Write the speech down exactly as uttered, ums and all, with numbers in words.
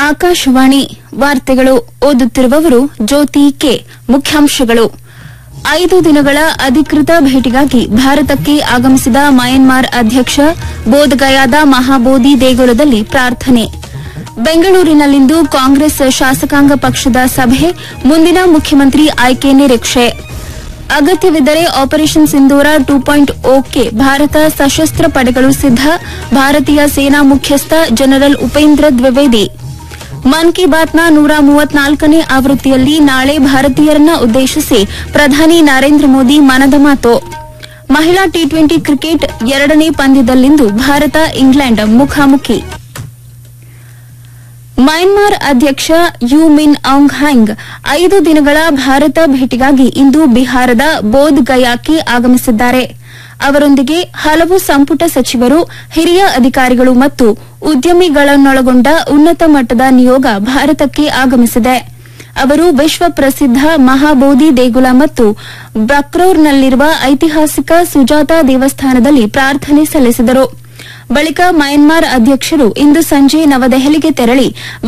ಆಕಾಶವಾಣಿ ವಾರ್ತೆಗಳು ಓದುತ್ತಿರುವವರು ಜ್ಯೋತಿ ಕೆ. ಮುಖ್ಯಾಂಶಗಳು. ಐದು ದಿನಗಳ ಅಧಿಕೃತ ಭೇಟಿಗಾಗಿ ಭಾರತಕ್ಕೆ ಆಗಮಿಸಿದ ಮಯನ್ಮಾರ್ ಅಧ್ಯಕ್ಷ ಬೋಧ್ಗಯಾದ ಮಹಾಬೋಧಿ ದೇಗುಲದಲ್ಲಿ ಪ್ರಾರ್ಥನೆ. ಬೆಂಗಳೂರಿನಲ್ಲಿಂದು ಕಾಂಗ್ರೆಸ್ ಶಾಸಕಾಂಗ ಪಕ್ಷದ ಸಭೆ, ಮುಂದಿನ ಮುಖ್ಯಮಂತ್ರಿ ಆಯ್ಕೆ ನಿರೀಕ್ಷೆ. ಅಗತ್ಯವಿದ್ದರೆ ಆಪರೇಷನ್ ಸಿಂಧೂರ ಟೂ ಪಾಯಿಂಟ್ ಓಕ್ಕೆ ಭಾರತ ಸಶಸ್ತ್ರ ಪಡೆಗಳು ಸಿದ್ದ, ಭಾರತೀಯ ಸೇನಾ ಮುಖ್ಯಸ್ಥ ಜನರಲ್ ಉಪೇಂದ್ರ ದ್ವಿವೇದಿ. ಮನ್ ಕಿ ಬಾತ್ನ ನೂರ ಮೂವತ್ನಾಲ್ಕನೇ ಆವೃತ್ತಿಯಲ್ಲಿ ನಾಳೆ ಭಾರತೀಯರನ್ನ ಉದ್ದೇಶಿಸಿ ಪ್ರಧಾನಿ ನರೇಂದ್ರ ಮೋದಿ ಮನದ ಮಾತು. ಮಹಿಳಾ ಟಿ ಟ್ವೆಂಟಿ ಕ್ರಿಕೆಟ್ ಎರಡನೇ ಪಂದ್ಯದಲ್ಲಿಂದು ಭಾರತ ಇಂಗ್ಲೆಂಡ್ ಮುಖಾಮುಖಿ. ಮಯನ್ಮಾರ್ ಅಧ್ಯಕ್ಷ ಯು ಮಿನ್ ಔಂಗ್ ಹ್ಯಾಂಗ್ ಐದು ದಿನಗಳ ಭಾರತ ಭೇಟಿಗಾಗಿ ಇಂದು ಬಿಹಾರದ ಬೋಧ್ ಗಯಾಕ್ಕೆ ಆಗಮಿಸಿದ್ದಾರೆ. ಅವರೊಂದಿಗೆ ಹಲವು ಸಂಪುಟ ಸಚಿವರು, ಹಿರಿಯ ಅಧಿಕಾರಿಗಳು ಮತ್ತು ಉದ್ಯಮಿಗಳನ್ನೊಳಗೊಂಡ ಉನ್ನತ ಮಟ್ಟದ ನಿಯೋಗ ಭಾರತಕ್ಕೆ ಆಗಮಿಸಿದೆ. ಅವರು ವಿಶ್ವ ಪ್ರಸಿದ್ದ ಮಹಾಬೋಧಿ ದೇಗುಲ ಮತ್ತು ಬಕ್ರೌರ್ನಲ್ಲಿರುವ ಐತಿಹಾಸಿಕ ಸುಜಾತಾ ದೇವಸ್ಥಾನದಲ್ಲಿ ಪ್ರಾರ್ಥನೆ ಸಲ್ಲಿಸಿದರು. ಬಳಿಕ ಮಯನ್ಮಾರ್ ಅಧ್ಯಕ್ಷರು ಇಂದು ಸಂಜೆ ನವದೆಹಲಿಗೆ ತೆರಳಿ